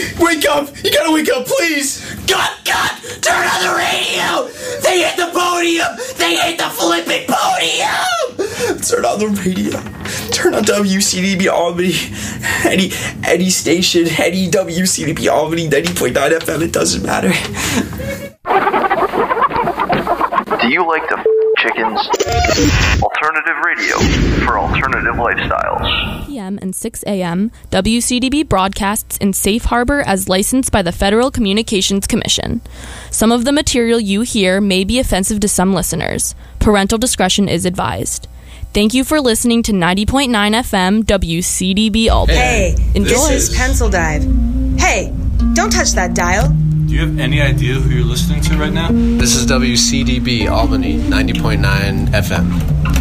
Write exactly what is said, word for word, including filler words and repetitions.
Wake up! You gotta wake up, please! God, God! Turn on the radio! They hit the podium! They hit the flipping podium! Turn on the radio. Turn on W C D B Albany. Any any station, any W C D B Albany, ninety point nine F M, it doesn't matter. Do you like to f*** chickens? Alternative radio for alternative lifestyles. P M and six a.m., W C D B broadcasts in Safe Harbor as licensed by the Federal Communications Commission. Some of the material you hear may be offensive to some listeners. Parental discretion is advised. Thank you for listening to ninety point nine F M W C D B Albany. Hey, enjoy. This is Pencil Dive. Hey, don't touch that dial. Do you have any idea who you're listening to right now? This is W C D B Albany, ninety point nine F M.